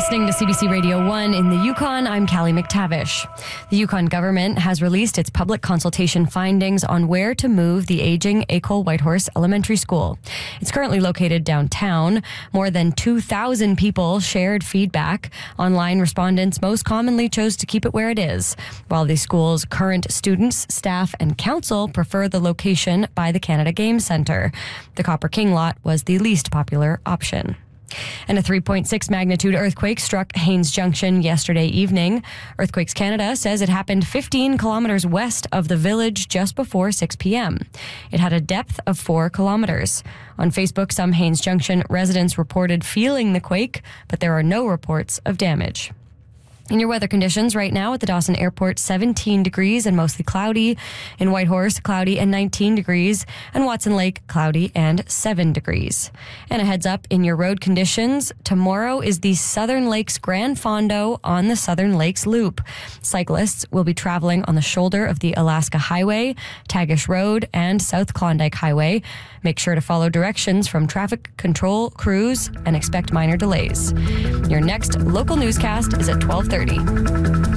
listening to CBC Radio 1 in the Yukon. I'm Callie McTavish. The Yukon government has released its public consultation findings on where to move the aging École Whitehorse Elementary School. It's currently located downtown. More than 2,000 people shared feedback. Online respondents most commonly chose to keep it where it is, while the school's current students, staff, and council prefer the location by the Canada Games Centre. The Copper King lot was the least popular option. And a 3.6 magnitude earthquake struck Haines Junction yesterday evening. Earthquakes Canada says it happened 15 kilometers west of the village just before 6 p.m. It had a depth of 4 kilometers. On Facebook, some Haines Junction residents reported feeling the quake, but there are no reports of damage. In your weather conditions right now at the Dawson Airport, 17 degrees and mostly cloudy. In Whitehorse, cloudy and 19 degrees. And Watson Lake, cloudy and 7 degrees. And a heads up in your road conditions. Tomorrow is the Southern Lakes Grand Fondo on the Southern Lakes Loop. Cyclists will be traveling on the shoulder of the Alaska Highway, Tagish Road, and South Klondike Highway. Make sure to follow directions from traffic control crews and expect minor delays. Your next local newscast is at 12:30.